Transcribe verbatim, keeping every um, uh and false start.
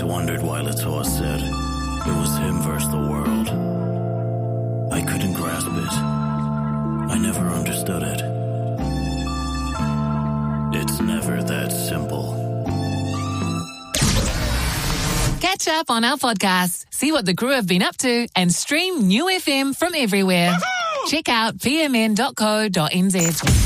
always wondered why Latour said it was him versus the world. I couldn't grasp it. I never understood it. It's never that simple. Catch up on our podcasts, see what the crew have been up to, and stream New F M from everywhere. Check out p m n dot co dot n z.